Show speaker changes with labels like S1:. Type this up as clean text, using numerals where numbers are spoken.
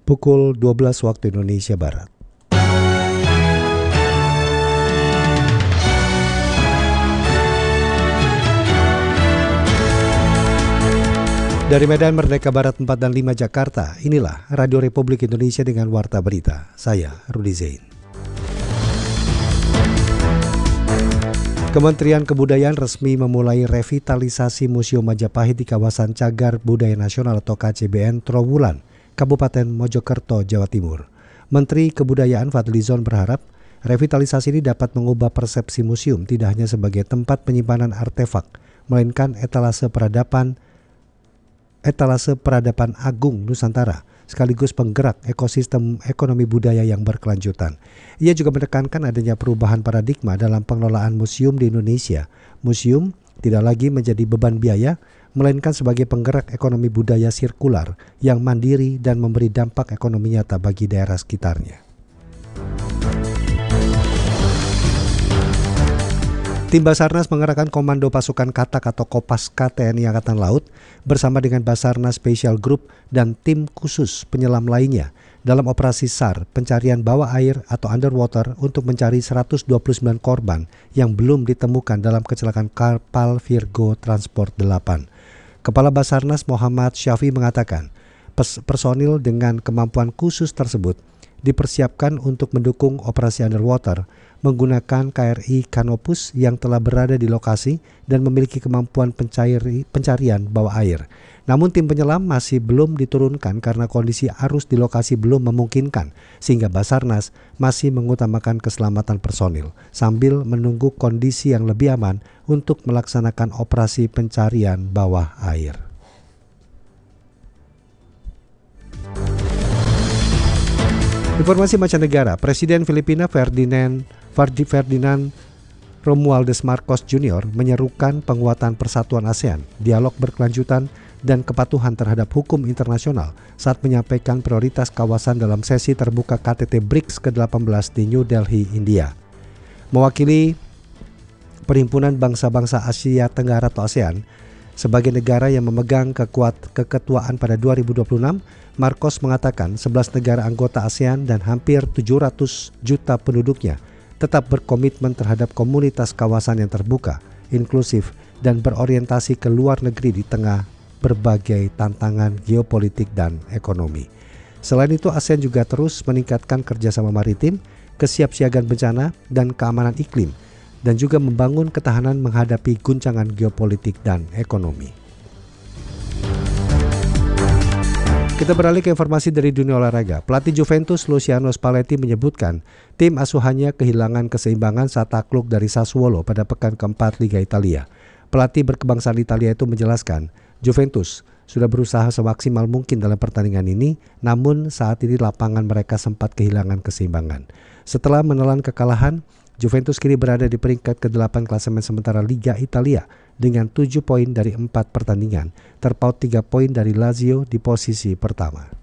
S1: pukul 12 waktu Indonesia Barat. Dari Medan Merdeka Barat 4 dan 5 Jakarta, inilah Radio Republik Indonesia dengan Warta Berita. Saya Rudi Zain. Kementerian Kebudayaan resmi memulai revitalisasi Museum Majapahit di kawasan Cagar Budaya Nasional atau KCBN Trowulan, Kabupaten Mojokerto, Jawa Timur. Menteri Kebudayaan Fadlizon berharap revitalisasi ini dapat mengubah persepsi museum tidak hanya sebagai tempat penyimpanan artefak, melainkan etalase peradaban agung Nusantara, sekaligus penggerak ekosistem ekonomi budaya yang berkelanjutan. Ia juga menekankan adanya perubahan paradigma dalam pengelolaan museum di Indonesia. Museum tidak lagi menjadi beban biaya, melainkan sebagai penggerak ekonomi budaya sirkular yang mandiri dan memberi dampak ekonomi nyata bagi daerah sekitarnya. Tim Basarnas mengerahkan Komando Pasukan Katak atau Kopaska TNI Angkatan Laut bersama dengan Basarnas Special Group dan tim khusus penyelam lainnya dalam operasi SAR pencarian bawah air atau underwater untuk mencari 129 korban yang belum ditemukan dalam kecelakaan kapal Virgo Transport 8. Kepala Basarnas Muhammad Syafi mengatakan personil dengan kemampuan khusus tersebut dipersiapkan untuk mendukung operasi underwater menggunakan KRI Canopus yang telah berada di lokasi dan memiliki kemampuan pencarian bawah air. Namun tim penyelam masih belum diturunkan karena kondisi arus di lokasi belum memungkinkan, sehingga Basarnas masih mengutamakan keselamatan personil sambil menunggu kondisi yang lebih aman untuk melaksanakan operasi pencarian bawah air. Informasi mancanegara, Presiden Filipina Ferdinand Romualdez Marcos Jr. menyerukan penguatan persatuan ASEAN, dialog berkelanjutan, dan kepatuhan terhadap hukum internasional saat menyampaikan prioritas kawasan dalam sesi terbuka KTT BRICS ke-18 di New Delhi, India. Mewakili Perhimpunan Bangsa-Bangsa Asia Tenggara atau ASEAN, sebagai negara yang memegang keketuaan pada 2026, Marcos mengatakan 11 negara anggota ASEAN dan hampir 700 juta penduduknya tetap berkomitmen terhadap komunitas kawasan yang terbuka, inklusif, dan berorientasi ke luar negeri di tengah berbagai tantangan geopolitik dan ekonomi. Selain itu, ASEAN juga terus meningkatkan kerjasama maritim, kesiapsiagaan bencana, dan keamanan iklim, dan juga membangun ketahanan menghadapi guncangan geopolitik dan ekonomi. Kita beralih ke informasi dari dunia olahraga. Pelatih Juventus Luciano Spalletti menyebutkan tim asuhannya kehilangan keseimbangan saat takluk dari Sassuolo pada pekan keempat Liga Italia. Pelatih berkebangsaan Italia itu menjelaskan, Juventus sudah berusaha semaksimal mungkin dalam pertandingan ini, namun saat ini lapangan mereka sempat kehilangan keseimbangan. Setelah menelan kekalahan, Juventus kini berada di peringkat ke-8 klasemen sementara Liga Italia dengan 7 poin dari 4 pertandingan, terpaut 3 poin dari Lazio di posisi pertama.